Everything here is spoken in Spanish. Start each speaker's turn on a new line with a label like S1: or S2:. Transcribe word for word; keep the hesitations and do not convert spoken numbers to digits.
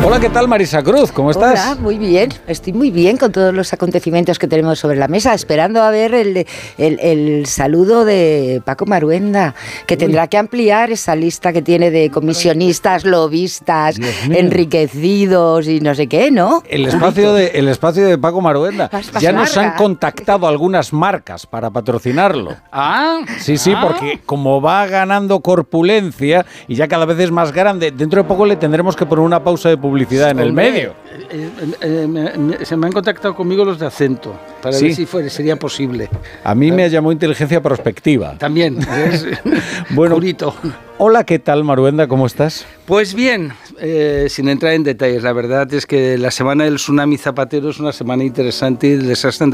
S1: Hola, ¿qué tal, Marisa Cruz? ¿Cómo estás?
S2: Hola, muy bien. Estoy muy bien con todos los acontecimientos que tenemos sobre la mesa, esperando a ver el, el, el saludo de Paco Maruenda, que tendrá que ampliar esa lista que tiene de comisionistas, lobistas, enriquecidos y no sé qué, ¿no?
S1: El espacio de, el espacio de Paco Maruenda. Ya nos han
S2: larga.
S1: contactado algunas marcas para patrocinarlo.
S3: Ah,
S1: Sí, sí,
S3: ah.
S1: porque como va ganando corpulencia y ya cada vez es más grande, dentro de poco le tendremos que poner una pausa de publicidad en el
S3: Hombre,
S1: medio.
S3: eh, eh, eh, me- me- se me han contactado conmigo los de Acento para
S1: Sí.
S3: ver si fuera, sería posible.
S1: A mí me llamó inteligencia prospectiva.
S3: También. Es,
S1: Bueno,
S3: Curito.
S1: Hola, ¿qué tal, Maruenda? ¿Cómo estás?
S3: Pues bien, eh, sin entrar en detalles, la verdad es que la semana del tsunami zapatero es una semana interesante y el desastre